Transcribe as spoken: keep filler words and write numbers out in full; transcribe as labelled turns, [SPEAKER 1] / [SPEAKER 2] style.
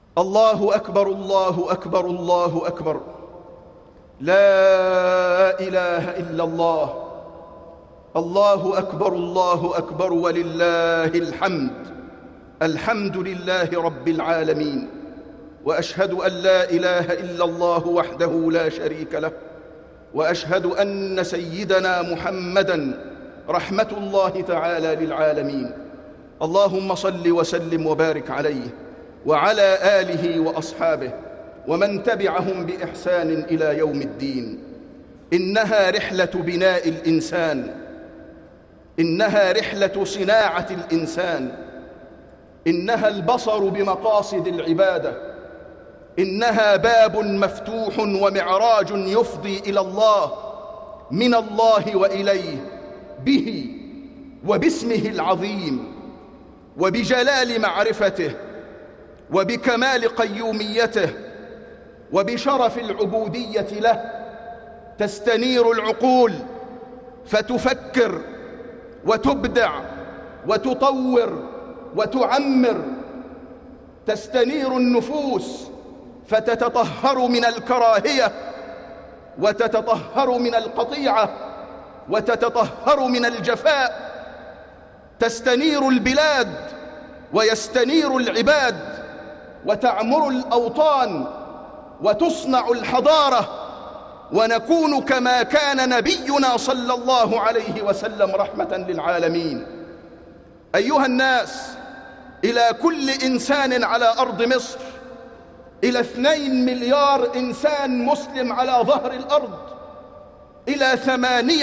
[SPEAKER 1] الله أكبر الله أكبر الله أكبر، لا إله إلا الله. الله أكبر الله أكبر ولله الحمد. الحمد لله رب العالمين، وأشهد أن لا إله إلا الله وحده لا شريك له، وأشهد أن سيدنا محمدًا رحمة الله تعالى للعالمين. اللهم صل وسلم وبارك عليه وعلى آله وأصحابه ومن تبعهم بإحسان إلى يوم الدين. إنها رحلة بناء الإنسان، إنها رحلة صناعة الإنسان، إنها البصر بمقاصد العبادة، إنها باب مفتوح ومعراج يفضي إلى الله، من الله وإليه، به وباسمه العظيم وبجلال معرفته وبكمال قيوميته وبشرف العبودية له. تستنير العقول فتفكر وتبدع وتطور وتعمر، تستنير النفوس فتتطهر من الكراهية وتتطهر من القطيعة وتتطهر من الجفاء، تستنير البلاد ويستنير العباد، وتعمر الأوطان وتصنع الحضارة، ونكون كما كان نبينا صلى الله عليه وسلم رحمة للعالمين. أيها الناس، إلى كل إنسان على أرض مصر، إلى اثنين مليار إنسان مسلم على ظهر الأرض، إلى ثمانية